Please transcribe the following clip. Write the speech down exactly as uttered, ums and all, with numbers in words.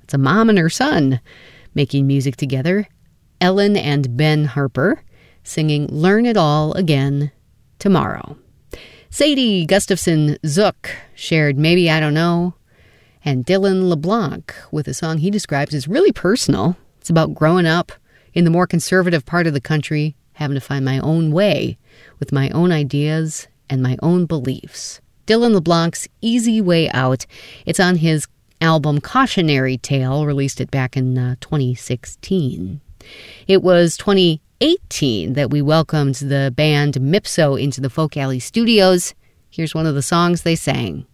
It's a mom and her son making music together. Ellen and Ben Harper singing Learn It All Again Tomorrow. Sadie Gustafson Zook shared Maybe I Don't Know. And Dylan LeBlanc with a song he describes as really personal. It's about growing up in the more conservative part of the country, having to find my own way with my own ideas and my own beliefs. Dylan LeBlanc's Easy Way Out. It's on his album Cautionary Tale, released it back in uh, twenty sixteen. It was twenty eighteen that we welcomed the band Mipso into the Folk Alley Studios. Here's one of the songs they sang.